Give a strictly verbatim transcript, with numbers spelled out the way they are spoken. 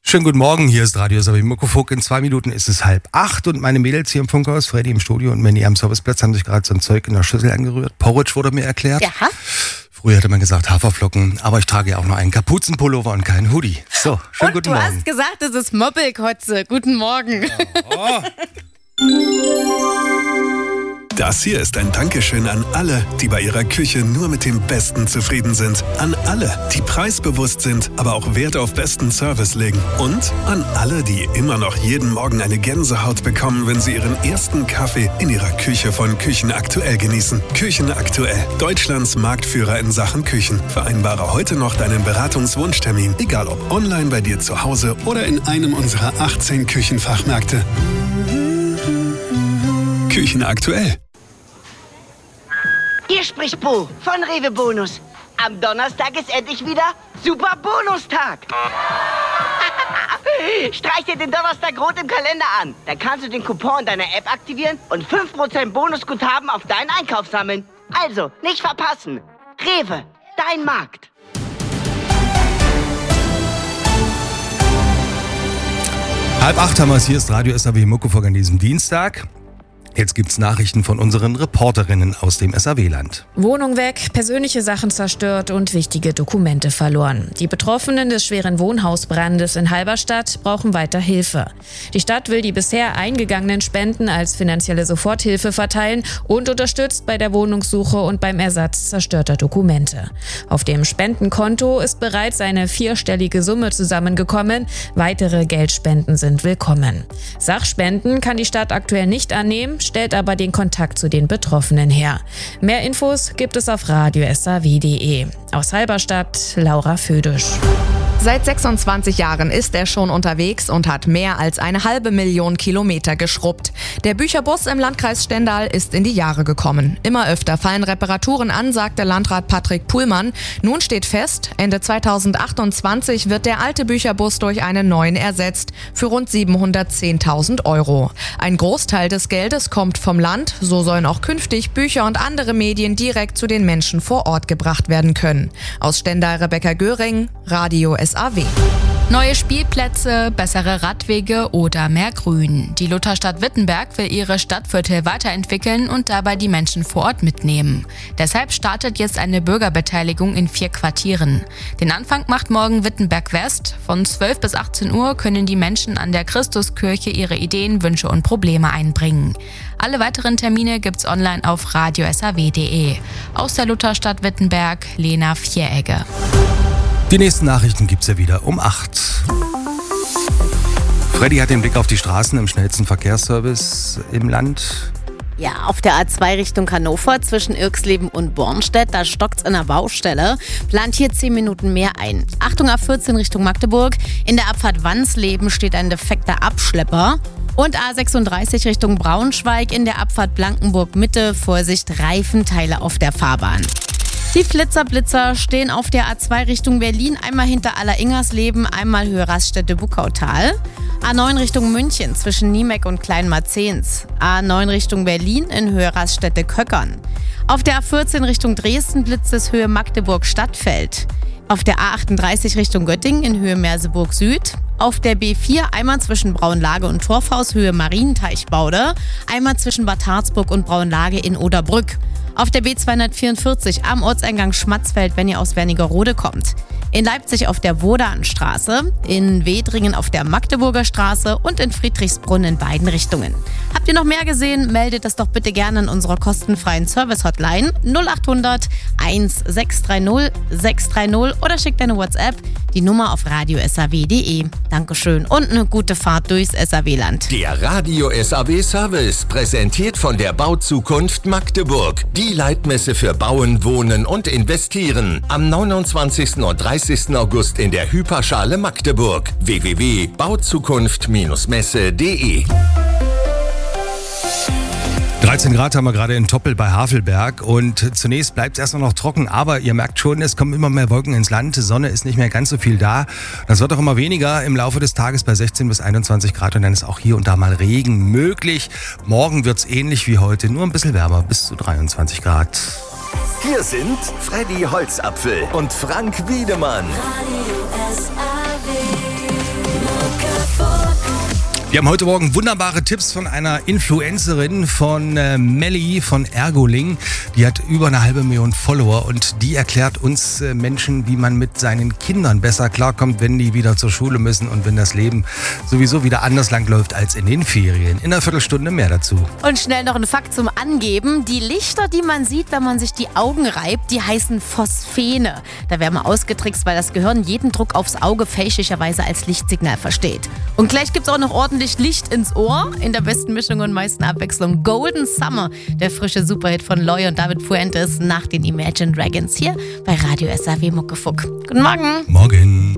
Schönen guten Morgen, hier ist Radio S A W Muckefuck. In zwei Minuten ist es halb acht und meine Mädels hier im Funkhaus, Freddy im Studio und Manny am Serviceplatz, haben sich gerade so ein Zeug in der Schüssel angerührt. Porridge wurde mir erklärt. Ja. Früher hatte man gesagt Haferflocken, aber ich trage ja auch noch einen Kapuzenpullover und keinen Hoodie. So, schönen und guten du Morgen. hast gesagt, es ist Mobbelkotze. Guten Morgen. Oh. Das hier ist ein Dankeschön an alle, die bei ihrer Küche nur mit dem Besten zufrieden sind. An alle, die preisbewusst sind, aber auch Wert auf besten Service legen. Und an alle, die immer noch jeden Morgen eine Gänsehaut bekommen, wenn sie ihren ersten Kaffee in ihrer Küche von Küchen Aktuell genießen. Küchen Aktuell, Deutschlands Marktführer in Sachen Küchen. Vereinbare heute noch deinen Beratungswunschtermin, egal ob online bei dir zu Hause oder in einem unserer achtzehn Küchenfachmärkte. Küchen Aktuell. Hier spricht Bo von Rewe Bonus. Am Donnerstag ist endlich wieder Super Bonustag. Streich dir den Donnerstag rot im Kalender an. Dann kannst du den Coupon in deiner App aktivieren und fünf Prozent Bonusguthaben auf deinen Einkauf sammeln. Also, nicht verpassen. Rewe, dein Markt. Halb acht haben wir es, hier ist Radio S A W Muckefuck an diesem Dienstag. Jetzt gibt's Nachrichten von unseren Reporterinnen aus dem S A W-Land. Wohnung weg, persönliche Sachen zerstört und wichtige Dokumente verloren. Die Betroffenen des schweren Wohnhausbrandes in Halberstadt brauchen weiter Hilfe. Die Stadt will die bisher eingegangenen Spenden als finanzielle Soforthilfe verteilen und unterstützt bei der Wohnungssuche und beim Ersatz zerstörter Dokumente. Auf dem Spendenkonto ist bereits eine vierstellige Summe zusammengekommen. Weitere Geldspenden sind willkommen. Sachspenden kann die Stadt aktuell nicht annehmen, stellt aber den Kontakt zu den Betroffenen her. Mehr Infos gibt es auf radio s a w punkt d e. Aus Halberstadt, Laura Födisch. Seit sechsundzwanzig Jahren ist er schon unterwegs und hat mehr als eine halbe Million Kilometer geschrubbt. Der Bücherbus im Landkreis Stendal ist in die Jahre gekommen. Immer öfter fallen Reparaturen an, sagte Landrat Patrick Puhlmann. Nun steht fest, Ende zweitausendachtundzwanzig wird der alte Bücherbus durch einen neuen ersetzt, für rund siebenhundertzehntausend Euro. Ein Großteil des Geldes kommt vom Land, so sollen auch künftig Bücher und andere Medien direkt zu den Menschen vor Ort gebracht werden können. Aus Stendal Rebecca Göring, Radio S A W. Neue Spielplätze, bessere Radwege oder mehr Grün. Die Lutherstadt Wittenberg will ihre Stadtviertel weiterentwickeln und dabei die Menschen vor Ort mitnehmen. Deshalb startet jetzt eine Bürgerbeteiligung in vier Quartieren. Den Anfang macht morgen Wittenberg West. Von zwölf bis achtzehn Uhr können die Menschen an der Christuskirche ihre Ideen, Wünsche und Probleme einbringen. Alle weiteren Termine gibt's online auf radio s a w punkt d e. Aus der Lutherstadt Wittenberg, Lena Vieregge. Die nächsten Nachrichten gibt's ja wieder um acht. Freddy hat den Blick auf die Straßen im schnellsten Verkehrsservice im Land. Ja, auf der A zwei Richtung Hannover zwischen Irxleben und Bornstedt, da stockt's in der Baustelle. Plant hier zehn Minuten mehr ein. Achtung, A vierzehn Richtung Magdeburg. In der Abfahrt Wansleben steht ein defekter Abschlepper. Und A sechsunddreißig Richtung Braunschweig in der Abfahrt Blankenburg Mitte. Vorsicht, Reifenteile auf der Fahrbahn. Die Flitzerblitzer stehen auf der A zwei Richtung Berlin, einmal hinter Aller-Ingersleben, einmal Höhe Raststätte-Buckautal. A neun Richtung München zwischen Niemeck und Kleinmarzens. A neun Richtung Berlin in Höhe Raststätte-Köckern. Auf der A vierzehn Richtung Dresden blitzt es Höhe Magdeburg-Stadtfeld. Auf der A achtunddreißig Richtung Göttingen in Höhe Merseburg Süd. Auf der B vier einmal zwischen Braunlage und Torfhaus Höhe Marienteichbaude. Einmal zwischen Bad Harzburg und Braunlage in Oderbrück. Auf der B zweihundertvierundvierzig am Ortseingang Schmatzfeld, wenn ihr aus Wernigerode kommt. In Leipzig auf der Wodanstraße, in Wedringen auf der Magdeburger Straße und in Friedrichsbrunn in beiden Richtungen. Habt ihr noch mehr gesehen? Meldet das doch bitte gerne in unserer kostenfreien Service-Hotline null achthundert sechshundertdreißig sechshundertdreißig oder schickt eine WhatsApp, die Nummer auf radio s a w punkt d e. Dankeschön und eine gute Fahrt durchs S A W-Land. Der Radio S A W-Service, präsentiert von der Bauzukunft Magdeburg. Die Leitmesse für Bauen, Wohnen und Investieren. Am neunundzwanzigsten und dreißigsten August in der Hyperschale Magdeburg. w w w punkt bauzukunft messe punkt d e. dreizehn Grad haben wir gerade in Toppel bei Havelberg und zunächst bleibt es erstmal noch trocken, aber ihr merkt schon, es kommen immer mehr Wolken ins Land, die Sonne ist nicht mehr ganz so viel da. Das wird auch immer weniger im Laufe des Tages bei sechzehn bis einundzwanzig Grad und dann ist auch hier und da mal Regen möglich. Morgen wird es ähnlich wie heute, nur ein bisschen wärmer, bis zu dreiundzwanzig Grad. Hier sind Freddy Holzapfel und Frank Wiedemann. Radio S A W. Wir haben heute Morgen wunderbare Tipps von einer Influencerin von äh, Melli von Ergoling. Die hat über eine halbe Million Follower und die erklärt uns äh, Menschen, wie man mit seinen Kindern besser klarkommt, wenn die wieder zur Schule müssen und wenn das Leben sowieso wieder anders lang läuft als in den Ferien. In einer Viertelstunde mehr dazu. Und schnell noch ein Fakt zum Angeben. Die Lichter, die man sieht, wenn man sich die Augen reibt, die heißen Phosphene. Da werden wir ausgetrickst, weil das Gehirn jeden Druck aufs Auge fälschlicherweise als Lichtsignal versteht. Und gleich gibt es auch noch ordentlich Licht ins Ohr. In der besten Mischung und meisten Abwechslung Golden Summer, der frische Superhit von Loy und David Fuentes nach den Imagine Dragons hier bei Radio S A W Muckefuck. Guten Morgen. Morgen.